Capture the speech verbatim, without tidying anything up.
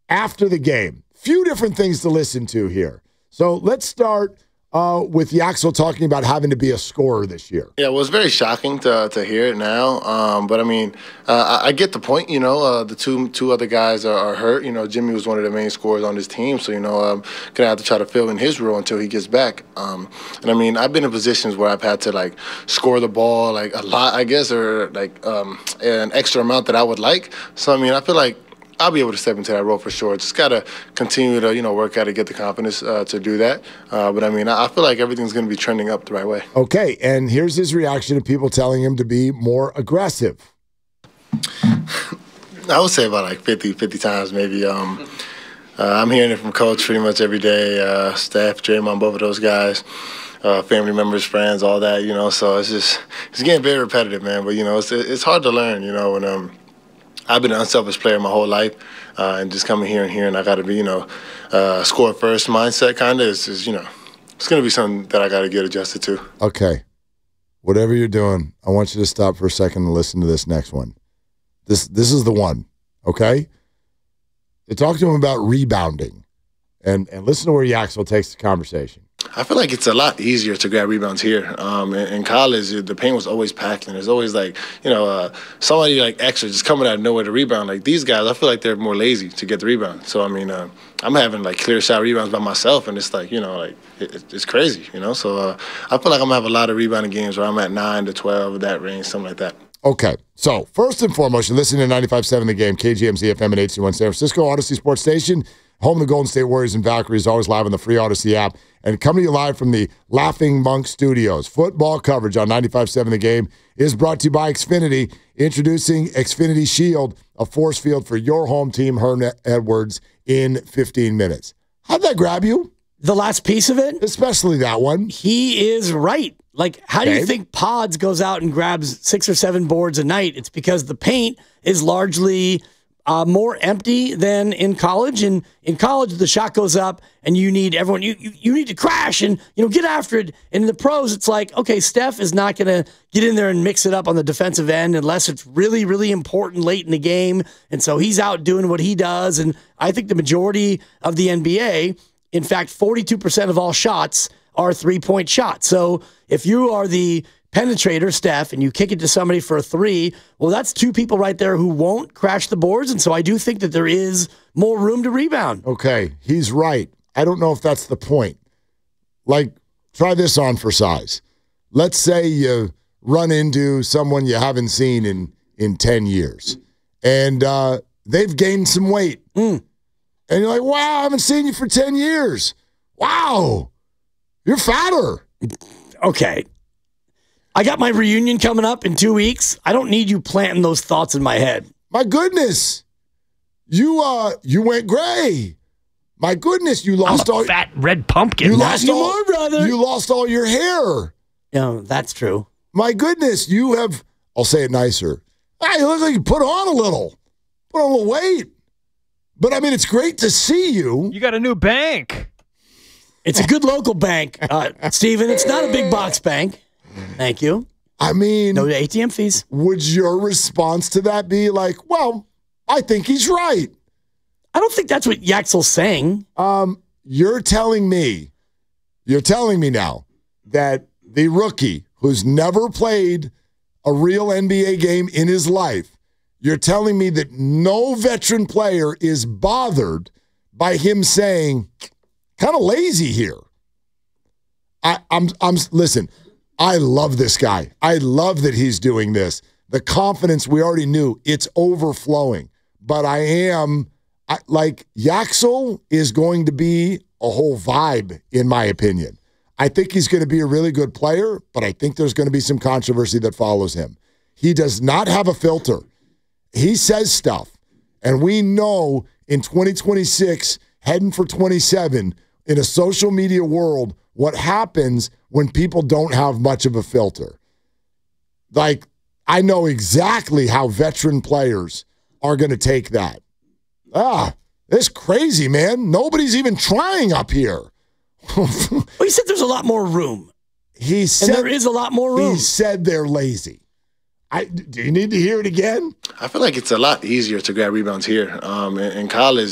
after the game. Few different things to listen to here. So let's start uh, with Yaxel talking about having to be a scorer this year. Yeah, well, it's very shocking to to hear it now. Um, but I mean, uh, I, I get the point. You know, uh, the two two other guys are, are hurt. You know, Jimmy was one of the main scorers on this team, so you know, I'm gonna have to try to fill in his role until he gets back. Um, and I mean, I've been in positions where I've had to like score the ball like a lot, I guess, or like um, an extra amount that I would like. So I mean, I feel like I'll be able to step into that role for sure. Just got to continue to, you know, work out to get the confidence uh, to do that. Uh, but, I mean, I feel like everything's going to be trending up the right way. Okay, and here's his reaction to people telling him to be more aggressive. I would say about like fifty, fifty times maybe. Um, uh, I'm hearing it from Coach pretty much every day, uh, staff, Draymond, both of those guys, uh, family members, friends, all that, you know. So it's just it's getting very repetitive, man. But, you know, it's it's hard to learn, you know, when um, – I've been an unselfish player my whole life, uh, and just coming here and here, and I got to be, you know, uh, score first mindset kind of is, is, you know, it's going to be something that I got to get adjusted to. Okay. Whatever you're doing, I want you to stop for a second and listen to this next one. This this is the one, okay? They talk to him about rebounding, and, and listen to where Yaxel takes the conversation. I feel like it's a lot easier to grab rebounds here. Um, in, in college, the paint was always packed, and there's always like, you know, uh, somebody like extra just coming out of nowhere to rebound. Like these guys, I feel like they're more lazy to get the rebound. So I mean, uh, I'm having like clear shot rebounds by myself, and it's like, you know, like it, it's crazy, you know. So uh, I feel like I'm gonna have a lot of rebounding games where I'm at nine to twelve, that range, something like that. Okay, so first and foremost, you're listening to ninety-five point seven The Game, K G M Z F M and H C one San Francisco, Odyssey Sports Station, home of the Golden State Warriors and Valkyries, always live on the free Odyssey app. And coming to you live from the Laughing Monk Studios. Football coverage on ninety-five point seven The Game is brought to you by Xfinity, introducing Xfinity Shield, a force field for your home team, Herm Edwards, in fifteen minutes. How'd that grab you? The last piece of it? Especially that one. He is right. Like, how Okay. do you think Pods goes out and grabs six or seven boards a night? It's because the paint is largely uh, more empty than in college. And in college, the shot goes up, and you need everyone. You you, you need to crash and you know get after it. And in the pros, it's like, okay, Steph is not going to get in there and mix it up on the defensive end unless it's really really important late in the game. And so he's out doing what he does. And I think the majority of the N B A, in fact, forty-two percent of all shots are three-point shots. So if you are the penetrator, Steph, and you kick it to somebody for a three, well, that's two people right there who won't crash the boards. And so I do think that there is more room to rebound. Okay, he's right. I don't know if that's the point. Like, try this on for size. Let's say you run into someone you haven't seen in, in ten years, and uh, they've gained some weight. Mm. And you're like, wow, I haven't seen you for ten years. Wow, you're fatter. Okay. I got my reunion coming up in two weeks. I don't need you planting those thoughts in my head. My goodness. You uh you went gray. My goodness, you lost I'm a all fat red pumpkin. you Not lost anymore, all, brother. You lost all your hair. No, that's true. My goodness, you have, I'll say it nicer. Ah, you look like you put on a little. Put on a little weight. But I mean, it's great to see you. You got a new bank. It's a good local bank, uh, Steven. It's not a big box bank. Thank you. I mean, No A T M fees. would your response to that be like, well, I think he's right? I don't think that's what Yaxel's saying. Um, you're telling me, you're telling me now that the rookie who's never played a real N B A game in his life, you're telling me that no veteran player is bothered by him saying, kind of lazy here. I, I'm, I'm, listen, I love this guy. I love that he's doing this. The confidence we already knew, it's overflowing. But I am, I, like, Yaxel is going to be a whole vibe, in my opinion. I think he's going to be a really good player, but I think there's going to be some controversy that follows him. He does not have a filter. He says stuff, and we know in twenty twenty-six, heading for twenty-seven, in a social media world, what happens when people don't have much of a filter. Like, I know exactly how veteran players are going to take that. Ah, it's crazy, man. Nobody's even trying up here. Well, he said there's a lot more room. He said And there is a lot more room. He said they're lazy. I, do you need to hear it again? I feel like it's a lot easier to grab rebounds here. Um, in, in college,